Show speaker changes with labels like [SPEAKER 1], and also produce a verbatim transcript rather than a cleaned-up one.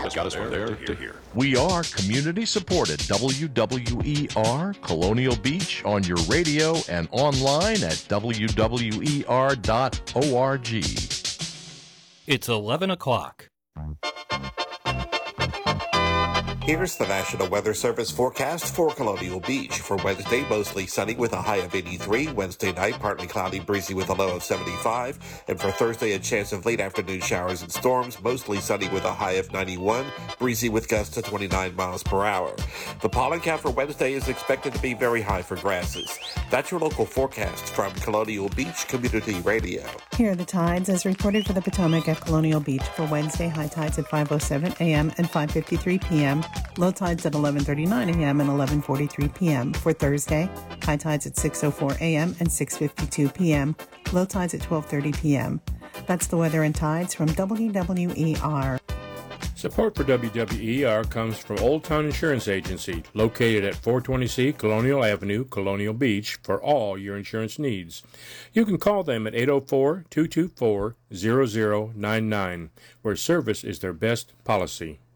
[SPEAKER 1] got us from there to here.
[SPEAKER 2] We are community supported W W E R Colonial Beach on your radio and online at w w e r dot org.
[SPEAKER 3] It's eleven o'clock.
[SPEAKER 4] Here's the National Weather Service forecast for Colonial Beach. For Wednesday, mostly sunny with a high of eighty-three. Wednesday night, partly cloudy, breezy with a low of seventy-five. And for Thursday, a chance of late afternoon showers and storms, mostly sunny with a high of ninety-one, breezy with gusts to twenty-nine miles per hour. The pollen count for Wednesday is expected to be very high for grasses. That's your local forecast from Colonial Beach Community Radio.
[SPEAKER 5] Here are the tides as reported for the Potomac at Colonial Beach for Wednesday. High tides at five oh seven a.m. and five fifty-three p.m. Low tides at eleven thirty-nine a.m. and eleven forty-three p.m. For Thursday, high tides at six oh four a.m. and six fifty-two p.m. Low tides at twelve thirty p.m. That's the weather and tides from W W E R.
[SPEAKER 6] Support for W W E R comes from Old Town Insurance Agency, located at four twenty C Colonial Avenue, Colonial Beach, for all your insurance needs. You can call them at eight oh four, two two four, zero zero nine nine, where service is their best policy.